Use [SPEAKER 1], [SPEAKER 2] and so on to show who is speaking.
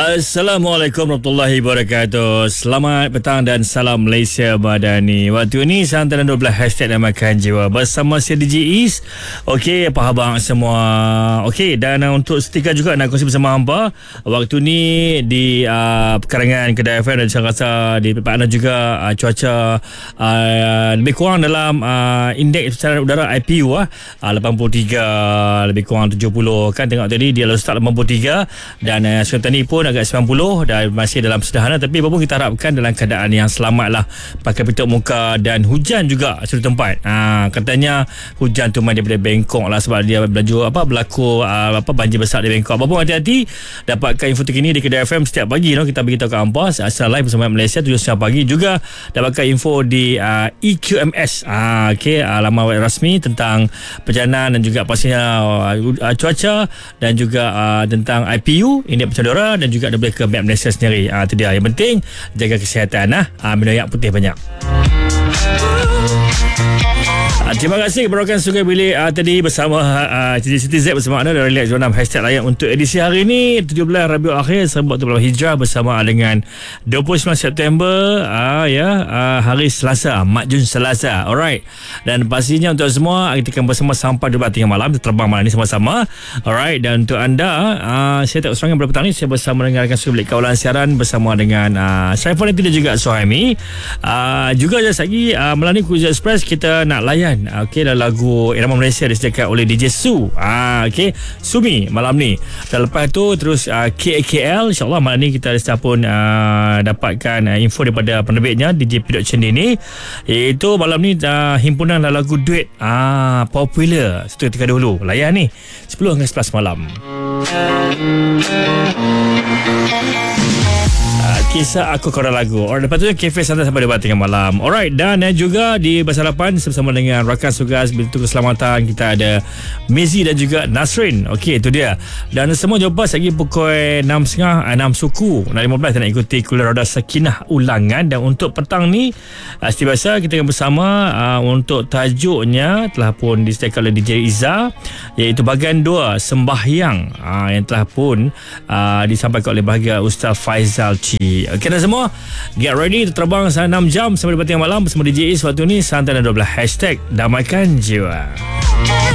[SPEAKER 1] Assalamualaikum warahmatullahi wabarakatuh. Selamat petang dan salam Malaysia Madani. Waktu ni santai 12 hashtag namakan jiwa bersama saya DJ Is. Okey, apa khabar semua? Okey, dan untuk setika juga nak kongsi bersama hangpa. Waktu ni di pekarangan Kedah FM dan saya rasa di tempat anda juga cuaca lebih kurang dalam indeks pencemaran udara IPU 83 lebih kurang 70 kan, tengok tadi dia lalu start 83 dan sekarang ni pun agak 90 dan masih dalam sederhana, tapi apapun kita harapkan dalam keadaan yang selamat lah, pakai pelitup muka. Dan hujan juga seluruh tempat. Katanya hujan tu main daripada Bangkok lah, sebab dia berlaku banjir besar di Bangkok. Apapun hati-hati, dapatkan info terkini di Kedah FM setiap pagi kita beritahu kat hampa secara live bersama Malaysia 7 pagi. Juga dapatkan info di EQMS laman web rasmi tentang perjalanan dan juga pastinya cuaca dan juga tentang IPU, indeks pencemaran udara, dan juga ada boleh ke map Malaysia sendiri. Itu dia. Yang penting jaga kesihatan. Minum air putih banyak. Terima kasih kepada rakan Sungai Bilik tadi bersama Siti Z bersama anda dari Relax 26 hashtag layan untuk edisi hari ini 17 Rabiul Akhir 1440 Hijrah bersama dengan 29 September hari Selasa, Makjun Selasa. Alright, dan pastinya untuk semua kita akan bersama sampai 12 malam, kita terbang malam ni sama-sama. Alright, dan untuk anda saya tak serangan pada petang ni saya bersama dengan rakan Sungai Bilik kawalan siaran bersama dengan Saiful dan juga Suhaimi. Juga jasa lagi malam ni Quiz Express kita nak layan lagu Irama Malaysia disediakan oleh DJ Su. Sumi malam ni. Dan lepas tu terus KAKL, insyaAllah malam ni kita pun dapatkan info daripada penerbitnya DJ Production ini, iaitu malam ni himpunan lagu duet popular satu ketika dahulu. Layan ni 10 hingga 11 malam. Kisah Aku Korang Lagu. Alright, lepas tu Cafe Santai sampai 2 malam. Alright, dan juga di Bahasa Harapan bersama dengan rakan tugas Bintu Keselamatan kita ada Mizi dan juga Nasrin. Okey, itu dia. Dan semua jumpa lagi pukul 6.30 6 suku 6.15 kita nak ikuti Kuliah Roda Sakinah ulangan. Dan untuk petang ni seperti biasa kita akan bersama untuk tajuknya telah pun disediakan oleh DJ Iza, iaitu bahagian 2 sembahyang yang telah pun disampaikan oleh bahagia Ustaz Faizal Ci. Okey dah semua, get ready untuk terbang 6 jam sampai 2 malam bersama DJ Is. Waktu ni santai dan 12 hashtag damaikan jiwa.